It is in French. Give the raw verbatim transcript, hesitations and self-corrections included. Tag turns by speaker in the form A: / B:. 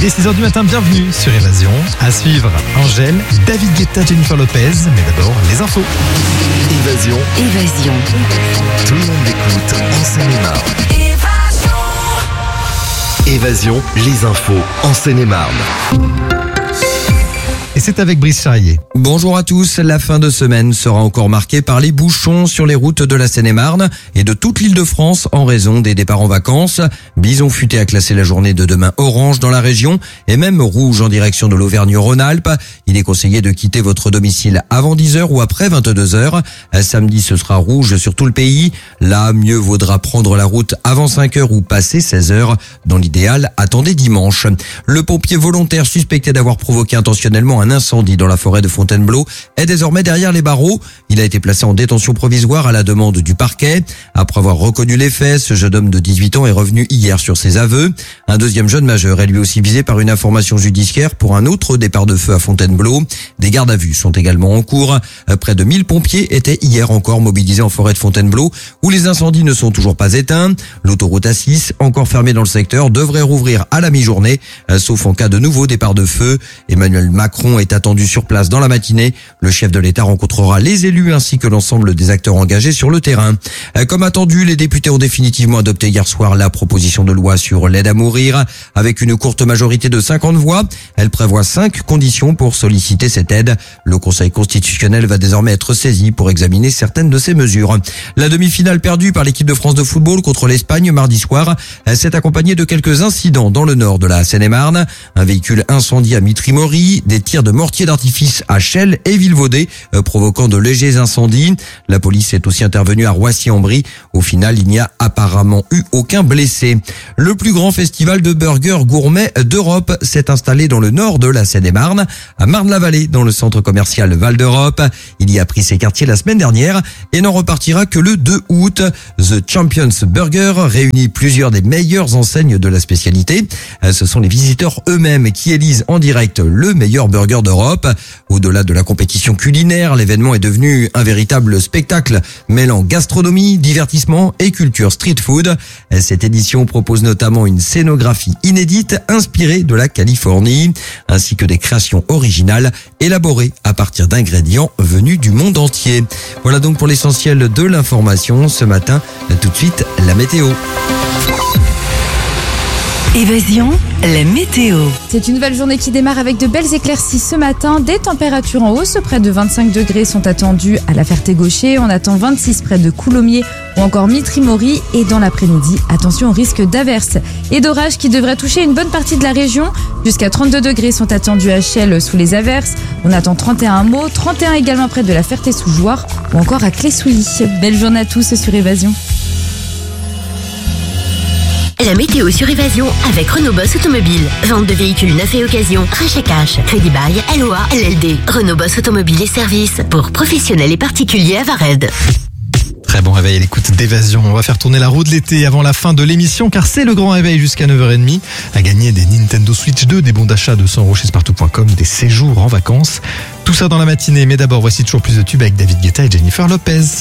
A: Il est six heures du matin, bienvenue sur Évasion. À suivre, Angèle, David Guetta, Jennifer Lopez. Mais d'abord, les infos.
B: Évasion.
C: Évasion.
B: Tout le monde l'écoute en Seine-et-Marne. Évasion, les infos en Seine-et-Marne.
A: Et c'est avec Brice Charrier.
D: Bonjour à tous, la fin de semaine sera encore marquée par les bouchons sur les routes de la Seine-et-Marne et de toute l'Île-de-France en raison des départs en vacances. Bison Futé a classé la journée de demain orange dans la région et même rouge en direction de l'Auvergne-Rhône-Alpes. Il est conseillé de quitter votre domicile avant dix heures ou après vingt-deux heures. Samedi, ce sera rouge sur tout le pays. Là, mieux vaudra prendre la route avant cinq heures ou passer seize heures. Dans l'idéal, attendez dimanche. Le pompier volontaire suspecté d'avoir provoqué intentionnellement un incendie dans la forêt de Fontainebleau est désormais derrière les barreaux. Il a été placé en détention provisoire à la demande du parquet. Après avoir reconnu les faits, ce jeune homme de dix-huit ans est revenu hier sur ses aveux. Un deuxième jeune majeur est lui aussi visé par une information judiciaire pour un autre départ de feu à Fontainebleau. Des gardes à vue sont également en cours. Près de mille pompiers étaient hier encore mobilisés en forêt de Fontainebleau où les incendies ne sont toujours pas éteints. L'autoroute A six, encore fermée dans le secteur, devrait rouvrir à la mi-journée, sauf en cas de nouveau départ de feu. Emmanuel Macron est attendu sur place dans la matinée. Le chef de l'État rencontrera les élus ainsi que l'ensemble des acteurs engagés sur le terrain. Comme attendu, les députés ont définitivement adopté hier soir la proposition de loi sur l'aide à mourir. Avec une courte majorité de cinquante voix, elle prévoit cinq conditions pour solliciter cette aide. Le Conseil constitutionnel va désormais être saisi pour examiner certaines de ces mesures. La demi-finale perdue par l'équipe de France de football contre l'Espagne mardi soir s'est accompagnée de quelques incidents dans le nord de la Seine-et-Marne. Un véhicule incendié à Mitry-Mory, des tirs de mortiers d'artifice à Chelles et Villevaudé, euh, provoquant de légers incendies. La police est aussi intervenue à Roissy-en-Brie. Au final, il n'y a apparemment eu aucun blessé. Le plus grand festival de burgers gourmets d'Europe s'est installé dans le nord de la Seine-et-Marne, à Marne-la-Vallée, dans le centre commercial Val d'Europe. Il y a pris ses quartiers la semaine dernière et n'en repartira que le deux août. The Champions Burger réunit plusieurs des meilleures enseignes de la spécialité. Ce sont les visiteurs eux-mêmes qui élisent en direct le meilleur burger d'Europe. Au-delà de la compétition culinaire, l'événement est devenu un véritable spectacle mêlant gastronomie, divertissement et culture street food. Cette édition propose notamment une scénographie inédite inspirée de la Californie, ainsi que des créations originales élaborées à partir d'ingrédients venus du monde entier. Voilà donc pour l'essentiel de l'information ce matin. Tout de suite, la météo.
C: Évasion, la météo.
E: C'est une nouvelle journée qui démarre avec de belles éclaircies ce matin. Des températures en hausse, près de vingt-cinq degrés sont attendues à la Ferté-Gaucher. On attend vingt-six près de Coulommiers ou encore Mitry-Mory. Et dans l'après-midi, attention au risque d'averses et d'orages qui devraient toucher une bonne partie de la région. Jusqu'à trente-deux degrés sont attendus à Chelles sous les averses. On attend trente et un à Meaux, trente et un également près de la Ferté-sous-Jouarre ou encore à Clé-Souilly. Belle journée à tous sur Évasion.
F: La météo sur Évasion avec Renault Boss Automobile. Vente de véhicules neufs et occasion, rachat cash, crédit bail, L O A, L L D. Renault Boss Automobile et services pour professionnels et particuliers à Vared.
A: Très bon réveil à l'écoute d'Évasion. On va faire tourner la roue de l'été avant la fin de l'émission car c'est le grand réveil jusqu'à neuf heures trente. À gagner des Nintendo Switch deux, des bons d'achat de cent euros chez Spartou point com, des séjours en vacances. Tout ça dans la matinée. Mais d'abord, voici toujours plus de tubes avec David Guetta et Jennifer Lopez.